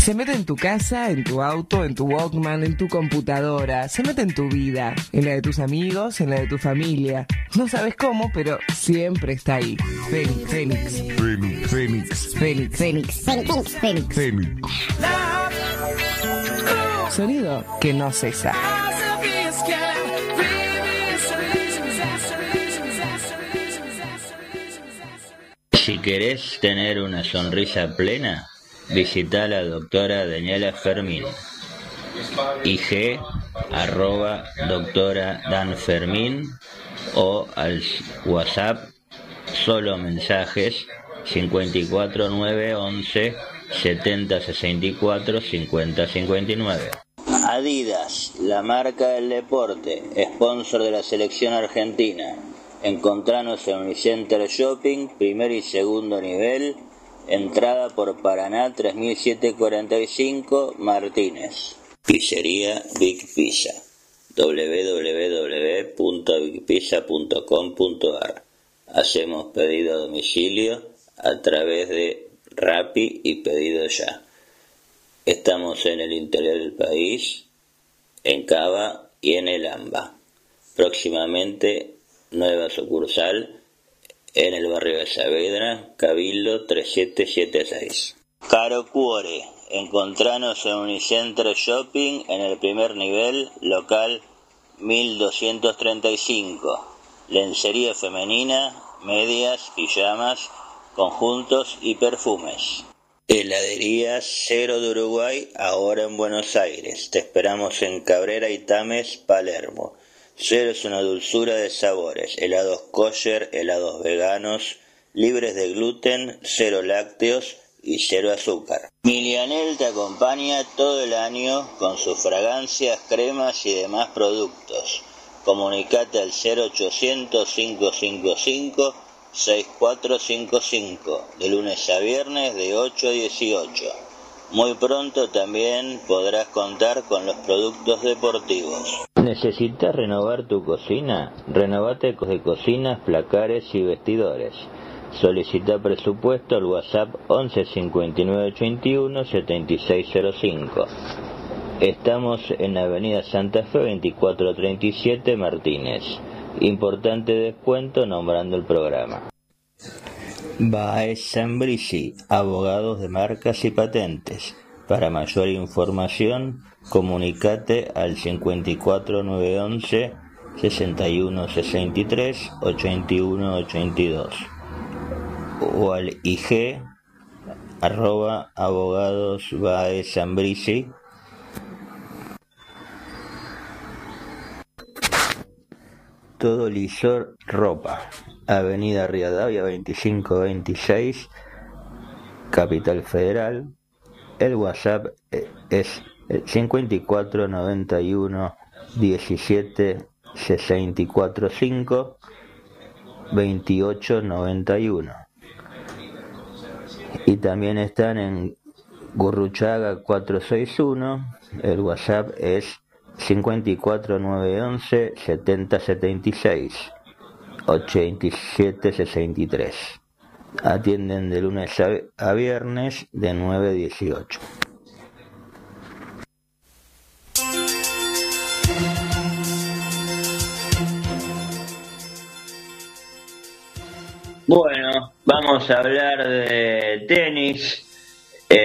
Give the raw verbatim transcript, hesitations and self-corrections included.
Se mete en tu casa, en tu auto, en tu Walkman, en tu computadora. Se mete en tu vida, en la de tus amigos, en la de tu familia. No sabes cómo, pero siempre está ahí. Fénix, Fénix. Fénix, Fénix. Fénix, Fénix. Fénix, Fénix. Fénix. Sonido que no cesa. Si querés tener una sonrisa plena, visita a la doctora Daniela Fermín. I G arroba doctora Dan Fermín o al WhatsApp solo mensajes cincuenta y cuatro nueve once setenta sesenta y cuatro cincuenta cincuenta y nueve. Adidas, la marca del deporte, sponsor de la selección argentina. Encontranos en Unicenter Shopping, primer y segundo nivel, entrada por Paraná tres mil setecientos cuarenta y cinco, Martínez. Pizzería Big Pizza, doble u doble u doble u punto big pizza punto com punto a r. Hacemos pedido a domicilio a través de Rappi y Pedido Ya. Estamos en el interior del país, en Cava y en el AMBA. Próximamente nueva sucursal en el barrio de Saavedra, Cabildo tres siete siete seis. Caro Cuore, encontranos en Unicenter Shopping en el primer nivel, local mil doscientos treinta y cinco. Lencería femenina, medias, pijamas, conjuntos y perfumes. Heladería Cero de Uruguay, ahora en Buenos Aires. Te esperamos en Cabrera y Tames, Palermo. Cero es una dulzura de sabores, helados kosher, helados veganos, libres de gluten, cero lácteos y cero azúcar. Milianel te acompaña todo el año con sus fragancias, cremas y demás productos. Comunicate al cero ochocientos cinco cinco cinco seis cuatro cinco cinco, de lunes a viernes de ocho a dieciocho. Muy pronto también podrás contar con los productos deportivos. ¿Necesitas renovar tu cocina? Renovate de cocinas, placares y vestidores. Solicita presupuesto al WhatsApp once cincuenta y nueve ochenta y uno setenta y seis cero cinco. Estamos en Avenida Santa Fe veinticuatro treinta y siete, Martínez. Importante descuento nombrando el programa. Baez Zambrisi, abogados de marcas y patentes. Para mayor información, comunicate al cincuenta y cuatro nueve once sesenta y uno sesenta y tres ochenta y uno ochenta y dos o al I G arroba abogados Baez Zambrisi. Todo Lisor Ropa, Avenida Rivadavia veinticinco veintiséis, Capital Federal. El WhatsApp es cincuenta y cuatro noventa y uno diecisiete sesenta y cuatro cinco veintiocho noventa y uno. Y también están en Gurruchaga cuatrocientos sesenta y uno. El WhatsApp es cincuenta y cuatro nueve once setenta setenta y seis ochenta y siete sesenta y tres. Atienden de lunes a viernes de nueve a dieciocho. Bueno, vamos a hablar de tenis.